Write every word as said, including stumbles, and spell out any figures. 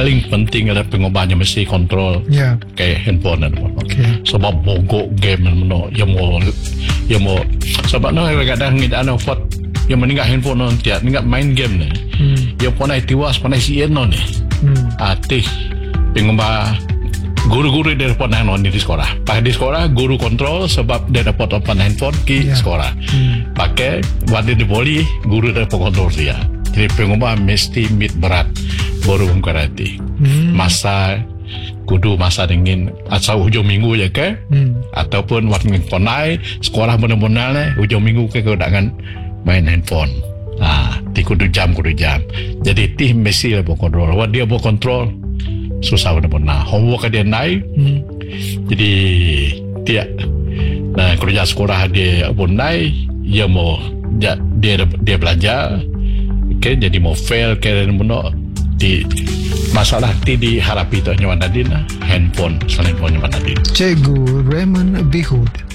paling penting adalah pengubahnya mesti kontrol Ya. kayak handphone dan Okay. sebab mogok game mana yang mau yang mau sebab no kadang kita ano fot yang meninggal handphone non tiap meninggal main game ni Hmm. yang panai tiwas panai sien non ni Hmm. artis pengubah guru-guru dia dapat non di sekolah pakai di sekolah guru kontrol sebab dia dapat open handphone ke Ya. sekolah Hmm. pakai wadah di poli guru dapat kontrol dia jadi pengubah mesti mit berat baru mengkarati Hmm. masa kudu masa dingin asal hujung minggu je ke Hmm. ataupun waktu ponai sekolah benar-benar ni hujung minggu ke keundangan main handphone ah ti kudu jam kudu jam jadi tim mesti lah berkontrol kalau dia berkontrol susah benar-benar homework dia naik Hmm. jadi dia nah kerja sekolah dia pun naik dia mau dia dia, dia belajar okay, jadi mau fail ke dan benar di masalah ti diharapi tu nyawa tadi nah handphone selain pun nyawa tadi Cikgu Raymond Bihud.